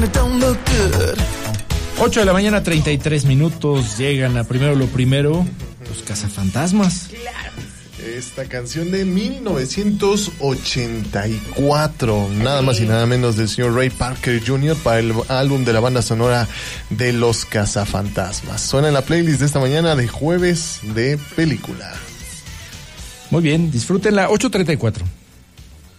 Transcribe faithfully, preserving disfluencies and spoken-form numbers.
ocho de la mañana, treinta y tres minutos. Llegan a Primero lo Primero los Cazafantasmas. Claro. Esta canción de mil novecientos ochenta y cuatro, nada más y nada menos del señor Ray Parker junior para el álbum de la banda sonora de Los Cazafantasmas. Suena en la playlist de esta mañana de Jueves de Película. Muy bien, disfrútenla. ocho treinta y cuatro.